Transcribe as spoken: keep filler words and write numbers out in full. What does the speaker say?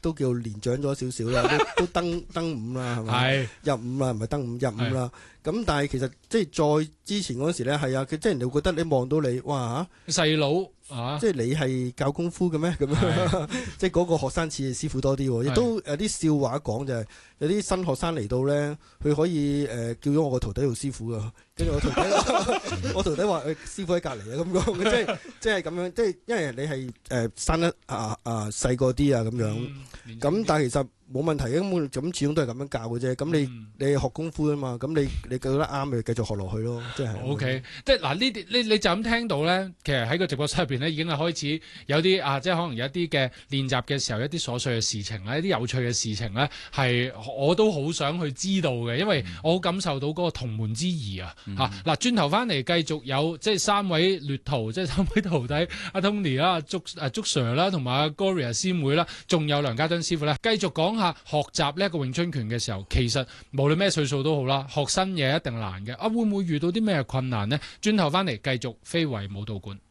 都叫年長咗少少啦，都都登登五啦，係咪？ 係入五啦，唔係登五入五啦。咁但係其實即係再之前嗰時咧，係啊，佢即係人哋會覺得你望到你，哇細佬啊， 即係你係教功夫嘅咩？咁樣即係嗰個學生似師傅多啲喎。亦都有啲笑話講就係、是、有啲新學生嚟到咧，佢可以誒、呃、叫咗我個徒弟做師傅啊。跟住我徒弟，我徒弟話誒師傅喺隔離啊咁講，即係即係咁樣，即係因為你係誒生得啊啊細個啲啊咁樣。咁、嗯、但係其實冇問題嘅，咁咁始終都係咁樣教嘅啫。咁你、嗯、你學功夫啊嘛，咁你你覺得啱咪繼續學落去咯，即係。 O K， 即係嗱呢啲，你你就咁聽到咧，其實喺個直播室入邊咧已經係開始有啲啊，即係可能有一啲嘅練習嘅時候，一啲瑣碎嘅事情咧，一啲有趣嘅事情咧，係我都好想去知道嘅，因為我好感受到嗰個同門之誼啊嚇。嗱、嗯，轉頭翻嚟繼續有即係三位劣徒，即係三位徒弟，阿 Tony 啦、阿祝阿祝 Sir 啦，同埋阿 Gloria 師妹啦，仲有梁家敦師傅咧，繼續講下學習呢一個詠春拳嘅時候，其實無論咩歲數都好啦，學新嘢一定難嘅。啊，會唔會遇到啲咩困難呢？轉頭翻嚟繼續非遺武道館。